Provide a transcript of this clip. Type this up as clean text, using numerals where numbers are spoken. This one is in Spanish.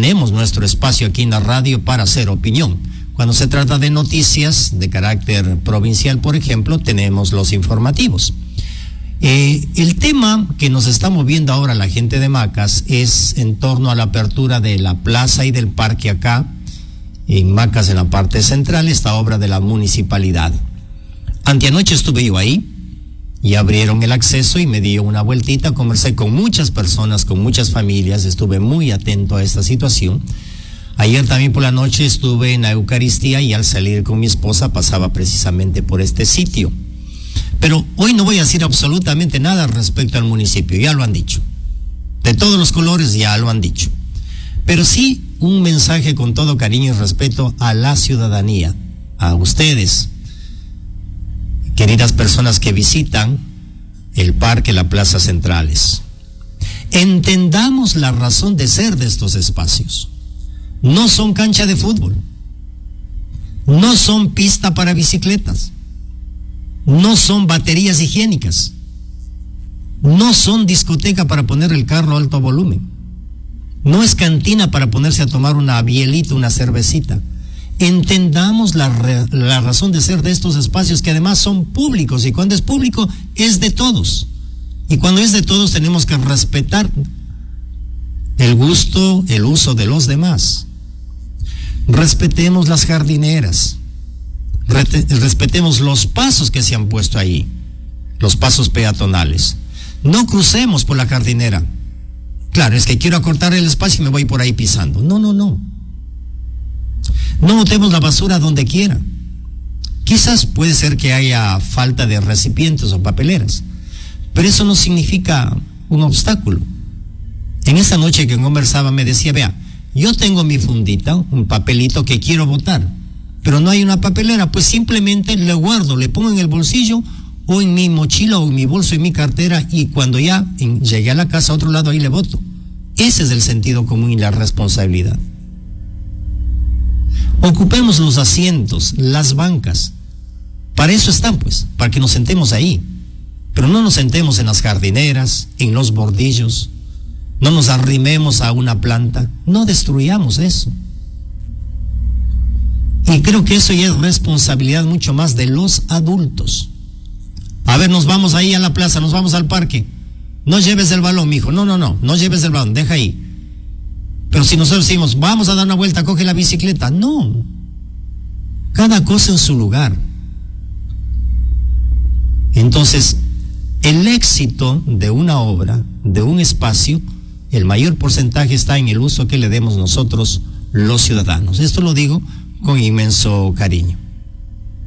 tenemos nuestro espacio aquí en la radio para hacer opinión. Cuando se trata de noticias de carácter provincial, por ejemplo, tenemos los informativos. El tema que nos está moviendo ahora la gente de Macas es en torno a la apertura de la plaza y del parque acá, en Macas, en la parte central, esta obra de la municipalidad. Anteanoche estuve yo ahí y abrieron el acceso y me di una vueltita, conversé con muchas personas, con muchas familias, estuve muy atento a esta situación. Ayer también por la noche estuve en la Eucaristía y al salir con mi esposa pasaba precisamente por este sitio. Pero hoy no voy a decir absolutamente nada respecto al municipio, ya lo han dicho. De todos los colores ya lo han dicho. Pero sí un mensaje con todo cariño y respeto a la ciudadanía, a ustedes, queridas personas que visitan el parque, la plaza centrales. Entendamos la razón de ser de estos espacios. No son cancha de fútbol, no son pista para bicicletas, no son baterías higiénicas, no son discoteca para poner el carro a alto volumen, no es cantina para ponerse a tomar una bielita, una cervecita. Entendamos la razón de ser de estos espacios, que además son públicos, y cuando es público es de todos, y cuando es de todos tenemos que respetar el gusto, el uso de los demás. Respetemos las jardineras, respetemos los pasos que se han puesto ahí, los pasos peatonales. No crucemos por la jardinera. Claro, es que quiero acortar el espacio y me voy por ahí pisando. No. No botemos la basura donde quiera. Quizás puede ser que haya falta de recipientes o papeleras, pero eso no significa un obstáculo. En esa noche que conversaba me decía, vea, yo tengo mi fundita, un papelito que quiero botar, pero no hay una papelera, pues simplemente le guardo, le pongo en el bolsillo o en mi mochila o en mi bolso, en mi cartera, y cuando ya llegué a la casa a otro lado, ahí le boto. Ese es el sentido común y la responsabilidad. Ocupemos los asientos, las bancas. Para eso están, pues, para que nos sentemos ahí. Pero no nos sentemos en las jardineras, en los bordillos. No nos arrimemos a una planta, no destruyamos eso. Y creo que eso ya es responsabilidad mucho más de los adultos. A ver, nos vamos ahí a la plaza, nos vamos al parque. No lleves el balón, mijo. No lleves el balón, deja ahí. Pero si nosotros decimos, vamos a dar una vuelta, coge la bicicleta. No. Cada cosa en su lugar. Entonces, el éxito de una obra, de un espacio, el mayor porcentaje está en el uso que le demos nosotros, los ciudadanos. Esto lo digo con inmenso cariño.